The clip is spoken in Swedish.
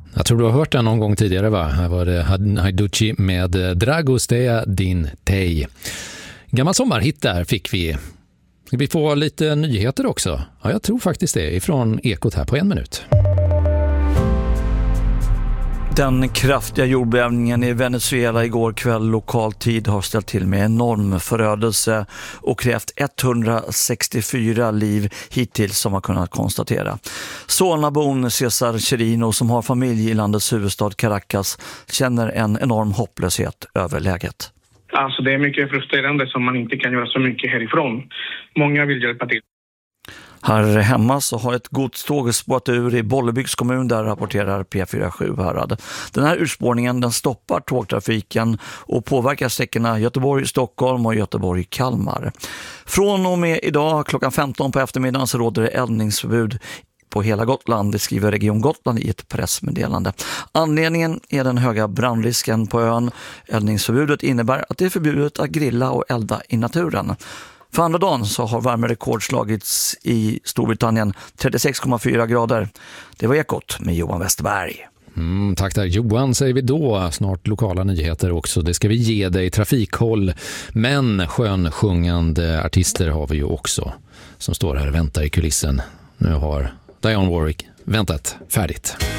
Jag tror du har hört den någon gång tidigare, va? Här var det Hajduci med Dragostea din tej. Gammal sommarhit där fick vi. Ska vi få lite nyheter också? Ja, jag tror faktiskt det. Ifrån Ekot här på 1 minut. Den kraftiga jordbävningen i Venezuela igår kväll lokal tid har ställt till med enorm förödelse och krävt 164 liv hittills som har kunnat konstatera. Solnabon Cesar Cherino som har familj i landets huvudstad Caracas känner en enorm hopplöshet över läget. Alltså det är mycket frustrerande som man inte kan göra så mycket härifrån. Många vill hjälpa till. Här hemma så har ett godståg spårat ur i Bollebygds kommun, där rapporterar P47 Härad. Den här urspårningen den stoppar tågtrafiken och påverkar sträckorna Göteborg-Stockholm och Göteborg-Kalmar. Från och med idag klockan 15 på eftermiddagen så råder det eldningsförbud på hela Gotland, det skriver Region Gotland i ett pressmeddelande. Anledningen är den höga brandrisken på ön. Eldningsförbudet innebär att det är förbjudet att grilla och elda i naturen. För andra dagen så har värmerekord slagits i Storbritannien, 36,4 grader. Det var Ekot med Johan Westerberg. Tack där Johan, säger vi då. Snart lokala nyheter också. Det ska vi ge dig, trafikhåll. Men skönsjungande artister har vi ju också som står här och väntar i kulissen. Nu har Dionne Warwick väntat färdigt.